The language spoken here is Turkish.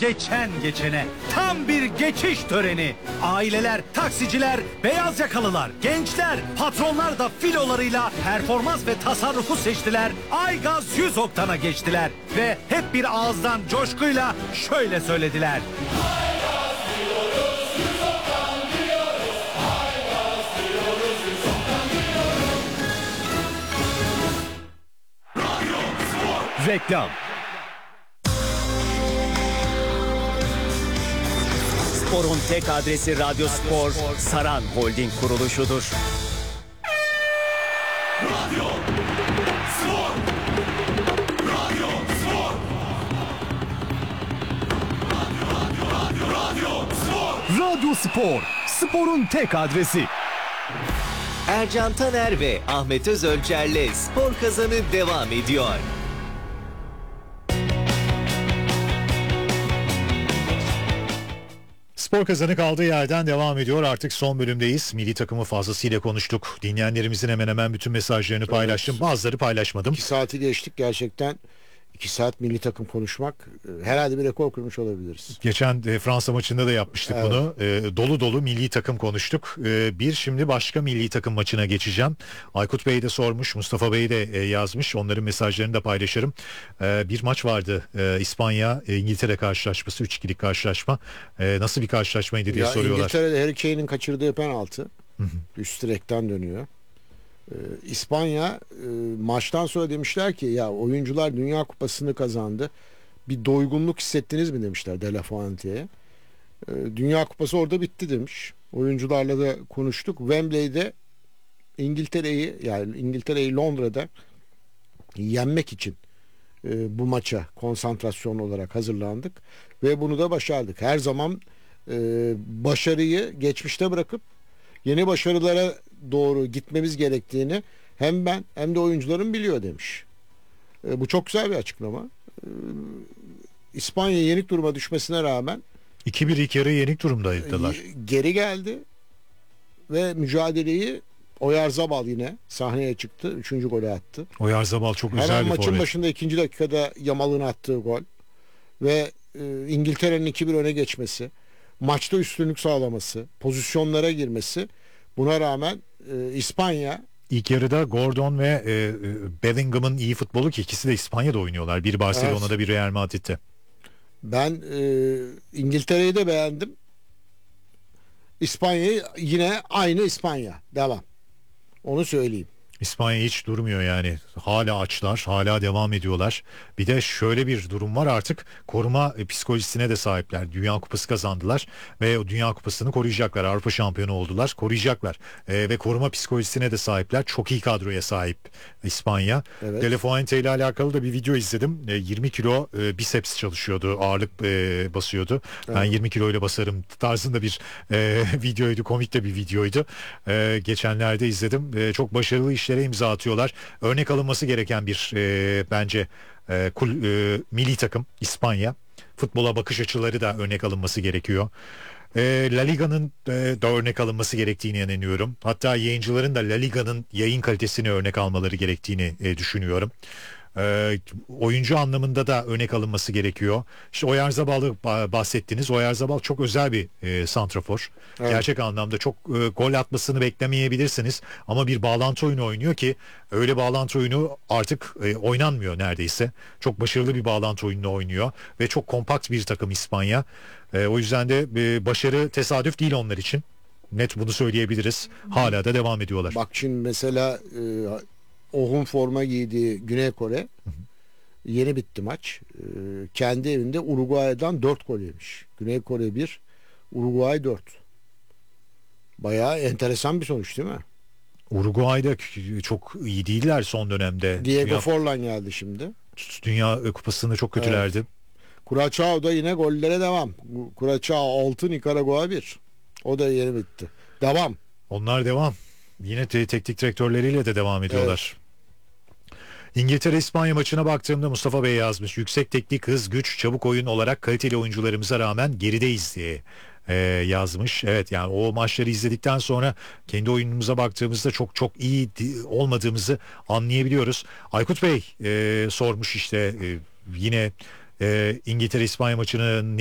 geçen geçene. Tam bir geçiş töreni. Aileler, taksiciler, beyaz yakalılar, gençler, patronlar da filolarıyla performans ve tasarrufu seçtiler. Aygaz 100 oktana geçtiler. Ve hep bir ağızdan coşkuyla şöyle söylediler. Reklam. Spor'un tek adresi Radyo Spor, Saran Holding kuruluşudur. Radyo Spor. Radyo Spor. Radyo Spor. Radyo Spor, sporun tek adresi. Ercan Taner ve Ahmet Özölçer'le Spor Kazanı devam ediyor. Spor Kazanı kaldığı yerden devam ediyor. Artık son bölümdeyiz. Milli takımı fazlasıyla konuştuk. Dinleyenlerimizin hemen hemen bütün mesajlarını paylaştım. Bazıları paylaşmadım. 2 saati geçtik gerçekten. 2 saat milli takım konuşmak herhalde bir rekor kurmuş olabiliriz. Geçen Fransa maçında da yapmıştık bunu. Dolu dolu milli takım konuştuk. Şimdi başka milli takım maçına geçeceğim. Aykut Bey de sormuş, Mustafa Bey de yazmış. Onların mesajlarını da paylaşırım. Bir maç vardı. İspanya İngiltere karşılaşması, 3-2'lik karşılaşma. Nasıl bir karşılaşmaydı diye soruyorlar. İngiltere'de Harry Kane'in kaçırdığı penaltı. Üst direkten dönüyor. İspanya maçtan sonra demişler ki ya oyuncular Dünya Kupası'nı kazandı. Bir doygunluk hissettiniz mi demişler De La Fuente'ye. Dünya Kupası orada bitti demiş. Oyuncularla da konuştuk. Wembley'de İngiltere'yi Londra'da yenmek için bu maça konsantrasyon olarak hazırlandık ve bunu da başardık. Her zaman başarıyı geçmişte bırakıp yeni başarılara doğru gitmemiz gerektiğini hem ben hem de oyuncularım biliyor demiş. Bu çok güzel bir açıklama. İspanya yenik duruma düşmesine rağmen 2-1 ilk yarı yenik durumdaydılar. Geri geldi ve mücadeleyi Oyarzabal yine sahneye çıktı. 3. golü attı. Oyarzabal çok güzel hemen bir maçın forvet. başında 2. dakikada Yamal'ın attığı gol ve İngiltere'nin 2-1 öne geçmesi, maçta üstünlük sağlaması, pozisyonlara girmesi, buna rağmen İspanya İlk yarıda Gordon ve Bellingham'ın iyi futbolu, ki ikisi de İspanya'da oynuyorlar. Bir Barcelona'da, bir Real Madrid'de. Ben İngiltere'yi de beğendim. İspanya'yı yine aynı İspanya. Devam. Onu söyleyeyim. İspanya hiç durmuyor yani. Hala açlar, hala devam ediyorlar. Bir de şöyle bir durum var, artık koruma psikolojisine de sahipler. Dünya Kupası kazandılar ve o Dünya Kupası'nı koruyacaklar. Avrupa şampiyonu oldular, koruyacaklar. Ve koruma psikolojisine de sahipler. Çok iyi kadroya sahip İspanya. Evet. De La Fuente ile alakalı da bir video izledim. 20 kilo biceps çalışıyordu, ağırlık basıyordu. Evet. Ben 20 kiloyla basarım tarzında bir videoydu, komik de bir videoydu. Geçenlerde izledim. Çok başarılı işlere imza atıyorlar. Örnek alınması gereken bir bence milli takım İspanya. Futbola bakış açıları da örnek alınması gerekiyor. La Liga'nın da örnek alınması gerektiğine inanıyorum. Hatta yayıncıların da La Liga'nın yayın kalitesini örnek almaları gerektiğini düşünüyorum. Oyuncu anlamında da örnek alınması gerekiyor. İşte Oyarzabal'ı bahsettiniz. Oyarzabal çok özel bir santrafor. Evet. Gerçek anlamda çok gol atmasını beklemeyebilirsiniz ama bir bağlantı oyunu oynuyor ki öyle bağlantı oyunu artık oynanmıyor neredeyse. Çok başarılı bir bağlantı oyununu oynuyor ve çok kompakt bir takım İspanya. O yüzden de başarı tesadüf değil onlar için. Net bunu söyleyebiliriz. Hala da devam ediyorlar. Bak şimdi mesela Oh'un forma giydiği Güney Kore, yeni bitti maç. Kendi evinde Uruguay'dan 4 gol yemiş. Güney Kore 1, Uruguay 4. Bayağı enteresan bir sonuç değil mi? Uruguay'da çok iyi değiller son dönemde. Diego Forlan geldi şimdi. Dünya Kupası'nda çok kötülerdi. Evet. Curaçao da yine gollere devam. Curaçao 6, Nikaragua 1. O da yeni bitti. Devam. Onlar devam. Yine teknik direktörleriyle de devam ediyorlar. Evet. İngiltere-İspanya maçına baktığımda Mustafa Bey yazmış. Yüksek teknik, hız, güç, çabuk oyun olarak kaliteli oyuncularımıza rağmen gerideyiz diye yazmış. Evet, yani o maçları izledikten sonra kendi oyunumuza baktığımızda çok çok iyi olmadığımızı anlayabiliyoruz. Aykut Bey sormuş işte yine İngiltere-İspanya maçının